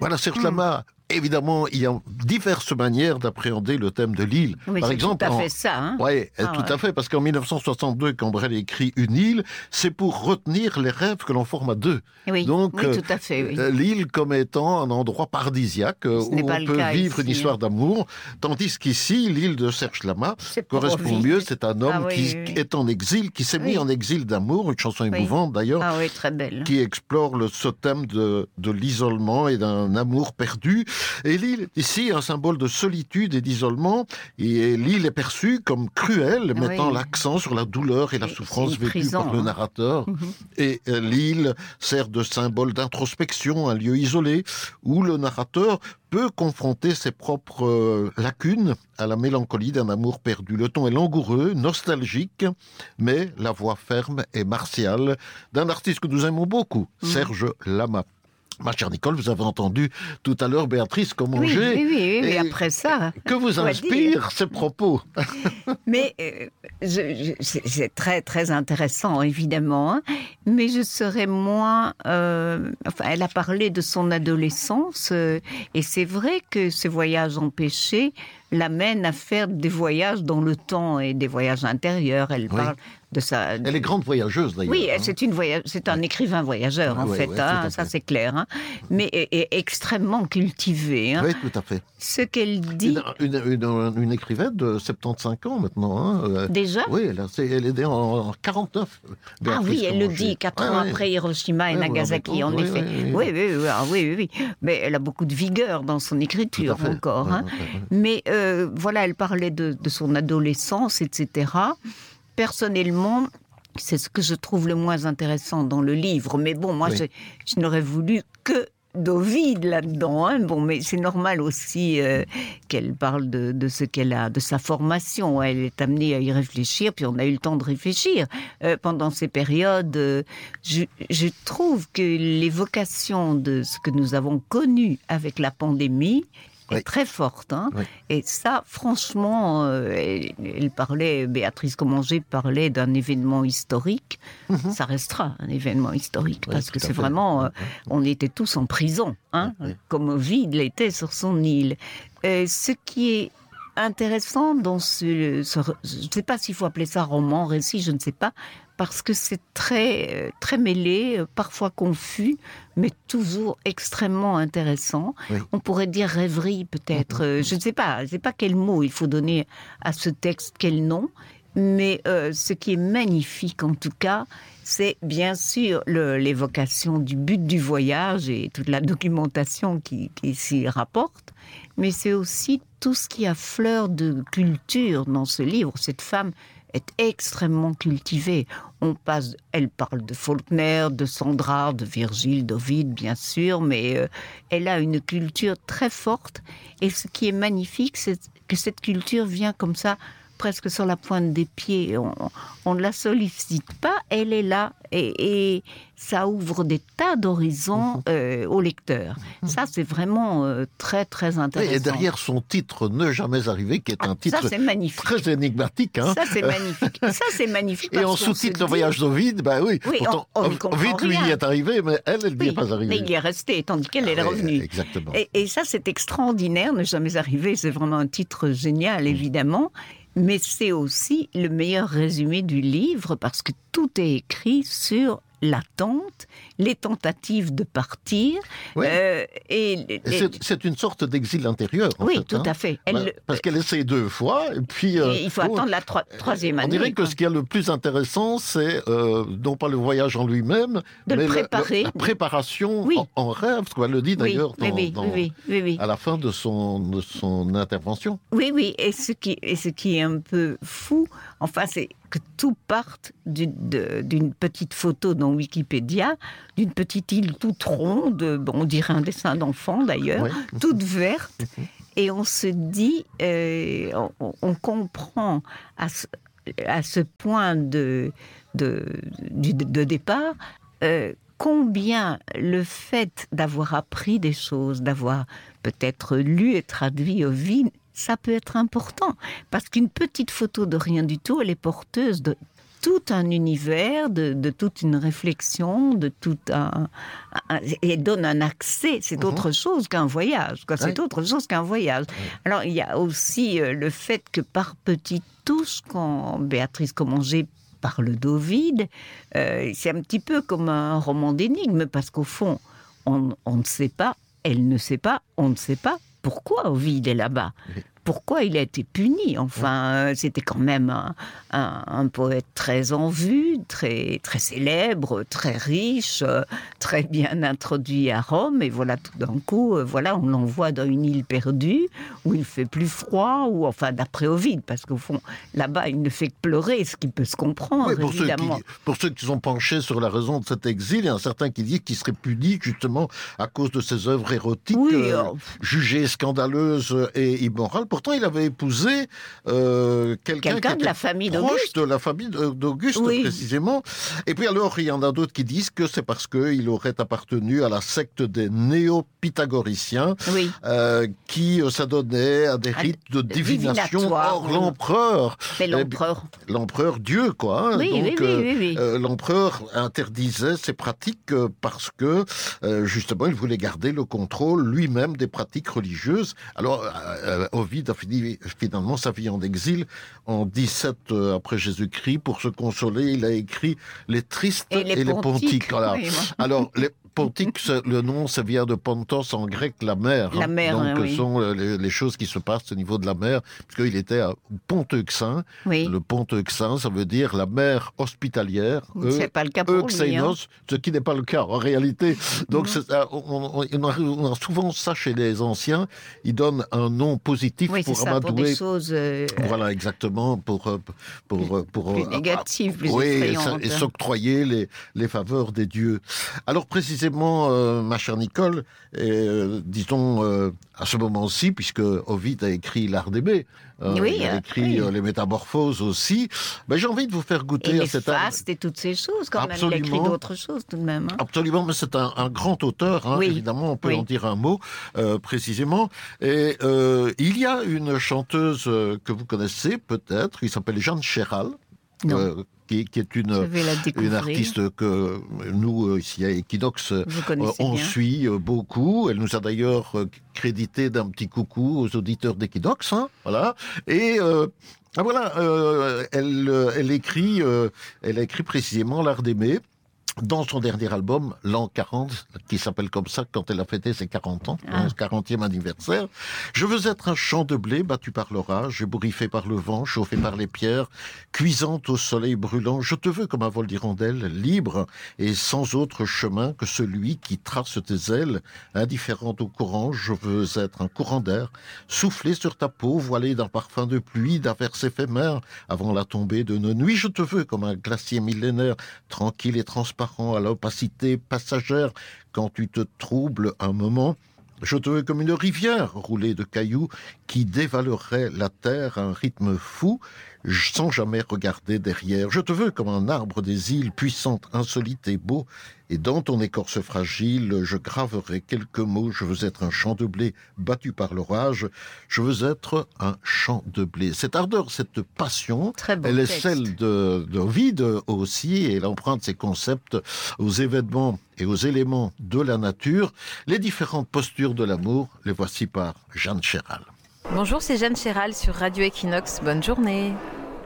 Voilà, Serge Lama. Évidemment, il y a diverses manières d'appréhender le thème de l'île. Oui, Par c'est exemple, tout à fait ça. Hein. Oui, tout à fait, parce qu'en 1962, quand Brel écrit Une île, c'est pour retenir les rêves que l'on forme à deux. Oui, Donc, oui, tout à fait. Oui. L'île comme étant un endroit paradisiaque où on peut vivre une histoire d'amour, tandis qu'ici, l'île de Serge Lama correspond mieux. C'est un homme qui est en exil, qui s'est mis en exil d'amour, une chanson émouvante d'ailleurs, très belle. Qui explore ce thème de l'isolement et d'un amour perdu. Et l'île, ici, un symbole de solitude et d'isolement. Et l'île est perçue comme cruelle, mettant l'accent sur la douleur et la souffrance vécue par le narrateur. Et l'île sert de symbole d'introspection, un lieu isolé, où le narrateur peut confronter ses propres lacunes à la mélancolie d'un amour perdu. Le ton est langoureux, nostalgique, mais la voix ferme et martiale d'un artiste que nous aimons beaucoup, Serge Lama. Ma chère Nicole, vous avez entendu tout à l'heure Béatrice Commanger. Oui, après ça... Que vous inspirent ces propos? Mais c'est très, très intéressant, évidemment. Hein, mais je serais moins... elle a parlé de son adolescence, et c'est vrai que ce voyage empêché l'amène à faire des voyages dans le temps et des voyages intérieurs. Elle parle de ça. Elle est grande voyageuse, d'ailleurs. Oui, c'est un écrivain voyageur, en fait. Ça, c'est clair. Hein, mais extrêmement cultivé. Hein. Oui, tout à fait. Ce qu'elle dit... Une écrivaine de 75 ans, maintenant. Hein. Déjà? Oui, elle est née en 49. Oui, elle le dit, 4 ans après Hiroshima et Nagasaki, en effet. Oui. Mais elle a beaucoup de vigueur dans son écriture, encore. Hein. Mais voilà, elle parlait de son adolescence, etc. Personnellement, c'est ce que je trouve le moins intéressant dans le livre. Mais bon, moi, je n'aurais voulu que d'Ovide là-dedans. Hein. Bon, mais c'est normal aussi qu'elle parle de ce qu'elle a, de sa formation. Elle est amenée à y réfléchir, puis on a eu le temps de réfléchir. Pendant ces périodes, je trouve que l'évocation de ce que nous avons connu avec la pandémie est très forte. Hein. Et ça, franchement, elle parlait, Béatrice Commanger parlait d'un événement historique. Ça restera un événement historique, parce que c'est vraiment... on était tous en prison, hein, comme Ovide l'était sur son île. Ce qui est intéressant dans je ne sais pas s'il faut appeler ça roman, récit, je ne sais pas, parce que c'est très, très mêlé, parfois confus, mais toujours extrêmement intéressant. On pourrait dire rêverie, peut-être. Je ne sais pas quel mot il faut donner à ce texte, quel nom. Mais ce qui est magnifique, en tout cas, c'est bien sûr l'évocation du but du voyage et toute la documentation qui s'y rapporte. Mais c'est aussi tout ce qui a fleur de culture dans ce livre. Cette femme est extrêmement cultivée. Elle parle de Faulkner, de Sandra, de Virgile, d'Ovide, bien sûr, mais elle a une culture très forte. Et ce qui est magnifique, c'est que cette culture vient comme ça, presque sur la pointe des pieds. On ne la sollicite pas, elle est là. Et ça ouvre des tas d'horizons au lecteur. Ça, c'est vraiment très, très intéressant. Et derrière son titre « Ne jamais arriver », qui est un titre très énigmatique. Hein. Ça, c'est magnifique. Et en sous-titre « Le voyage d'Ovide », pourtant, Ovide, lui, y est arrivé, mais elle n'y est pas arrivée. Mais il y est resté, tandis qu'elle est revenue. Exactement. Et ça, c'est extraordinaire, « Ne jamais arriver », c'est vraiment un titre génial, évidemment. Mais c'est aussi le meilleur résumé du livre, parce que tout est écrit sur l'attente, les tentatives de partir. C'est une sorte d'exil intérieur. Tout à fait. Parce qu'elle essaie 2 fois. Et puis, il faut attendre la troisième année. On dirait que ce qui est le plus intéressant, c'est non pas le voyage en lui-même, mais la préparation en rêve, ce qu'elle le dit d'ailleurs à la fin de son intervention. Oui. Et ce qui est un peu fou, c'est que tout parte d'une petite photo dans Wikipédia, d'une petite île toute ronde, on dirait un dessin d'enfant d'ailleurs, toute verte, et on se dit, on comprend à ce point de départ, combien le fait d'avoir appris des choses, d'avoir peut-être lu et traduit Ovide, ça peut être important, parce qu'une petite photo de rien du tout, elle est porteuse tout un univers, de toute une réflexion, de tout et donne un accès. C'est autre chose qu'un voyage. C'est autre chose qu'un voyage. Alors, il y a aussi le fait que par petites touches, quand Béatrice Commanger parle d'Ovide, c'est un petit peu comme un roman d'énigmes, parce qu'au fond, on ne sait pas, elle ne sait pas, on ne sait pas pourquoi Ovide est là-bas. Pourquoi il a été puni? Enfin, c'était quand même un poète très en vue, très, très célèbre, très riche, très bien introduit à Rome. Et voilà, tout d'un coup, on l'envoie dans une île perdue où il fait plus froid, ou enfin d'après Ovide, parce qu'au fond, là-bas, il ne fait que pleurer, ce qui peut se comprendre, oui, évidemment. Pour ceux qui sont penchés sur la raison de cet exil, il y a un certain qui dit qu'il serait puni justement à cause de ses œuvres érotiques, jugées scandaleuses et immorales. Pourtant, il avait épousé quelqu'un de la famille d'Auguste. Proche de la famille d'Auguste, précisément. Et puis alors, il y en a d'autres qui disent que c'est parce qu'il aurait appartenu à la secte des néo-pythagoriciens, qui s'adonnait à des rites de divination. Or, l'empereur... C'est l'empereur. L'empereur Dieu, quoi. Oui. L'empereur interdisait ces pratiques parce que, justement, il voulait garder le contrôle lui-même des pratiques religieuses. Alors, Ovide a fini finalement sa vie en exil en 17 après Jésus-Christ. Pour se consoler, il a écrit les Tristes et les Pontiques. Voilà. Alors, les Pontiques, le nom, ça vient de Pontos en grec, la mer. La mer, donc, ce sont les choses qui se passent au niveau de la mer, puisqu'il était à Pont-Euxin. Le Pont-Euxin, ça veut dire la mer hospitalière. C'est pas le cas pour lui, ce qui n'est pas le cas en réalité. Donc, on a souvent ça chez les anciens. Ils donnent un nom positif pour amadouer. Pour des choses... Voilà, exactement, pour plus négatives, plus effrayantes. Et s'octroyer les faveurs des dieux. Alors, précisément, ma chère Nicole, disons, à ce moment-ci, puisque Ovide a écrit l'Art d'aimer, il a écrit les Métamorphoses aussi, j'ai envie de vous faire goûter à cet art. Et les fastes et toutes ces choses, quand même. Il a écrit d'autres choses, tout de même. Absolument, mais c'est un grand auteur, évidemment, on peut en dire un mot, précisément. Et il y a une chanteuse que vous connaissez, peut-être, qui s'appelle Jeanne Chéral, qui est une artiste que nous, ici à Equinox, on suit beaucoup. Elle nous a d'ailleurs crédité d'un petit coucou aux auditeurs d'Equinox. Voilà. Et... elle a écrit précisément l'Art d'aimer dans son dernier album, l'an 40, qui s'appelle comme ça quand elle a fêté ses 40 ans, son 40e anniversaire. Je veux être un champ de blé battu par l'orage, ébouriffé par le vent, chauffé par les pierres, cuisante au soleil brûlant. Je te veux comme un vol d'hirondelle, libre et sans autre chemin que celui qui trace tes ailes, indifférente au courant. Je veux être un courant d'air, soufflé sur ta peau, voilé d'un parfum de pluie, d'averses éphémères, avant la tombée de nos nuits. Je te veux comme un glacier millénaire, tranquille et transparent, à l'opacité passagère, quand tu te troubles un moment. Je te veux comme une rivière roulée de cailloux qui dévalerait la terre à un rythme fou, sans jamais regarder derrière. Je te veux comme un arbre des îles, puissante, insolite et beau, et dans ton écorce fragile, je graverai quelques mots. Je veux être un champ de blé battu par l'orage. Je veux être un champ de blé. Cette ardeur, cette passion, elle est celle d'Ovide aussi, et elle emprunte ses concepts aux événements et aux éléments de la nature. Les différentes postures de l'amour, les voici par Jeanne Chéral. Bonjour, c'est Jeanne Chéral sur Radio Equinox. Bonne journée.